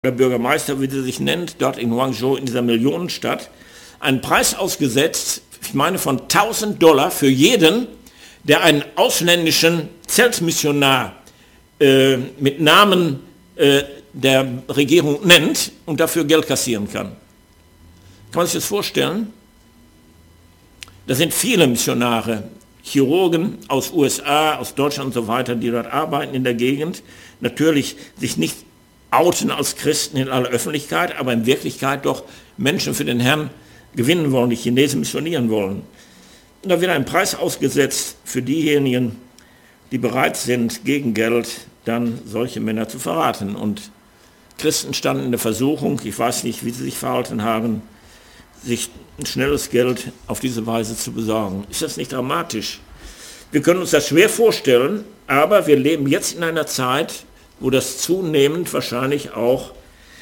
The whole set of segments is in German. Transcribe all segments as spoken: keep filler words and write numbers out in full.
der Bürgermeister, wie sie sich nennt, dort in Guangzhou, in dieser Millionenstadt, einen Preis ausgesetzt, ich meine von tausend Dollar für jeden, der einen ausländischen Zeltmissionar äh, mit Namen äh, der Regierung nennt und dafür Geld kassieren kann. Kann man sich das vorstellen? Da sind viele Missionare, Chirurgen aus U S A, aus Deutschland und so weiter, die dort arbeiten in der Gegend, natürlich sich nicht outen als Christen in aller Öffentlichkeit, aber in Wirklichkeit doch Menschen für den Herrn gewinnen wollen, die Chinesen missionieren wollen. Und da wird ein Preis ausgesetzt für diejenigen, die bereit sind, gegen Geld dann solche Männer zu verraten. Und Christen standen in der Versuchung, ich weiß nicht, wie sie sich verhalten haben, sich ein schnelles Geld auf diese Weise zu besorgen. Ist das nicht dramatisch? Wir können uns das schwer vorstellen, aber wir leben jetzt in einer Zeit, wo das zunehmend wahrscheinlich auch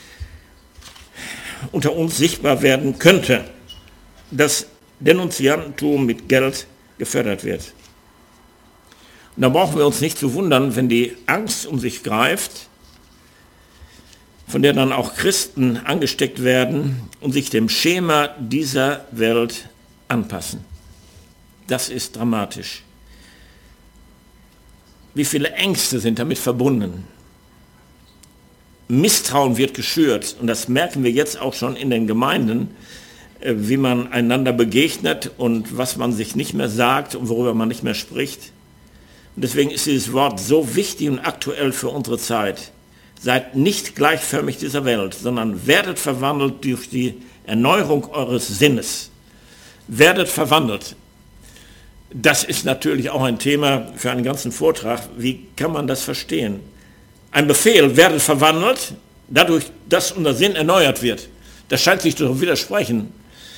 unter uns sichtbar werden könnte, dass Denunziantentum mit Geld gefördert wird. Und da brauchen wir uns nicht zu wundern, wenn die Angst um sich greift, von der dann auch Christen angesteckt werden und sich dem Schema dieser Welt anpassen. Das ist dramatisch. Wie viele Ängste sind damit verbunden? Misstrauen wird geschürt und das merken wir jetzt auch schon in den Gemeinden, wie man einander begegnet und was man sich nicht mehr sagt und worüber man nicht mehr spricht. Und deswegen ist dieses Wort so wichtig und aktuell für unsere Zeit. Seid nicht gleichförmig dieser Welt, sondern werdet verwandelt durch die Erneuerung eures Sinnes. Werdet verwandelt. Das ist natürlich auch ein Thema für einen ganzen Vortrag. Wie kann man das verstehen? Ein Befehl, werdet verwandelt, dadurch, dass unser Sinn erneuert wird. Das scheint sich zu widersprechen.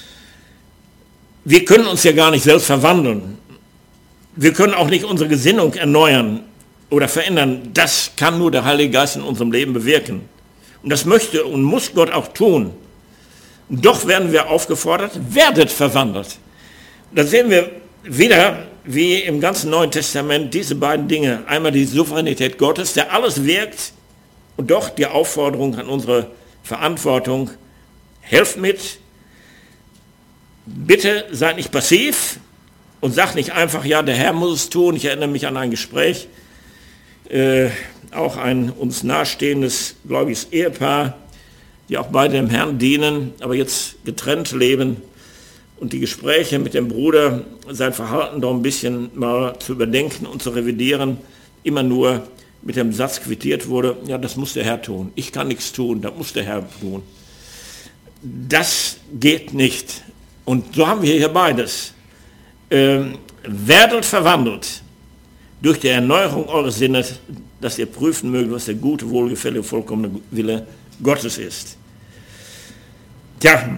Wir können uns ja gar nicht selbst verwandeln. Wir können auch nicht unsere Gesinnung erneuern oder verändern. Das kann nur der Heilige Geist in unserem Leben bewirken. Und das möchte und muss Gott auch tun. Doch werden wir aufgefordert, werdet verwandelt. Da sehen wir wieder, wie im ganzen Neuen Testament, diese beiden Dinge. Einmal die Souveränität Gottes, der alles wirkt, und doch die Aufforderung an unsere Verantwortung. Helft mit. Bitte seid nicht passiv und sagt nicht einfach, ja, der Herr muss es tun. Ich erinnere mich an ein Gespräch, äh, auch ein uns nahestehendes gläubiges Ehepaar, die auch beide dem Herrn dienen, aber jetzt getrennt leben. Und die Gespräche mit dem Bruder, sein Verhalten doch ein bisschen mal zu überdenken und zu revidieren, immer nur mit dem Satz quittiert wurde, ja, das muss der Herr tun. Ich kann nichts tun, das muss der Herr tun. Das geht nicht. Und so haben wir hier beides. Ähm, werdet verwandelt durch die Erneuerung eures Sinnes, dass ihr prüfen mögt, was der gute, wohlgefällige, vollkommene Wille Gottes ist. Tja,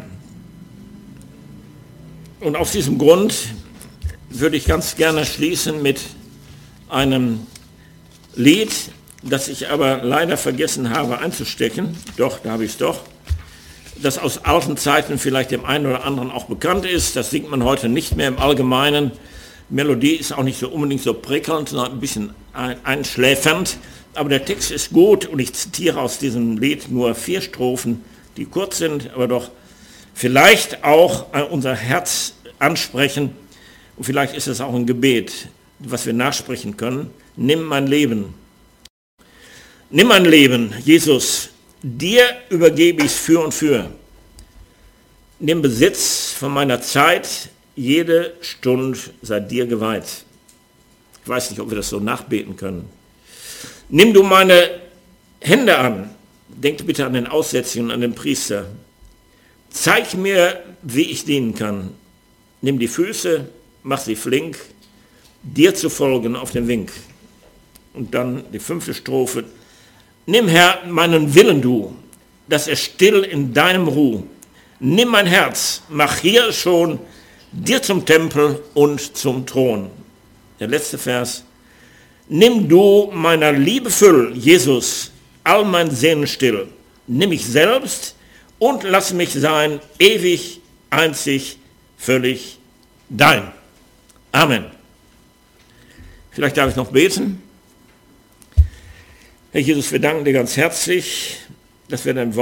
und aus diesem Grund würde ich ganz gerne schließen mit einem Lied, das ich aber leider vergessen habe einzustecken. Doch, da habe ich es doch. Das aus alten Zeiten vielleicht dem einen oder anderen auch bekannt ist. Das singt man heute nicht mehr im Allgemeinen. Melodie ist auch nicht so unbedingt so prickelnd, sondern ein bisschen einschläfernd. Aber der Text ist gut und ich zitiere aus diesem Lied nur vier Strophen, die kurz sind, aber doch vielleicht auch unser Herz ansprechen. Und vielleicht ist es auch ein Gebet, was wir nachsprechen können. Nimm mein Leben. Nimm mein Leben, Jesus. Dir übergebe ich es für und für. Nimm Besitz von meiner Zeit, jede Stunde sei dir geweiht. Ich weiß nicht, ob wir das so nachbeten können. Nimm du meine Hände an. Denkt bitte an den Aussätzigen, an den Priester. Zeig mir, wie ich dienen kann. Nimm die Füße, mach sie flink, dir zu folgen auf den Wink. Und dann die fünfte Strophe. Nimm, Herr, meinen Willen du, dass er still in deinem Ruh. Nimm mein Herz, mach hier schon dir zum Tempel und zum Thron. Der letzte Vers. Nimm du meiner Liebe Füll, Jesus, all mein Sehnen still. Nimm mich selbst und lass mich sein, ewig, einzig, völlig dein. Amen. Vielleicht darf ich noch beten. Herr Jesus, wir danken dir ganz herzlich, das wir dann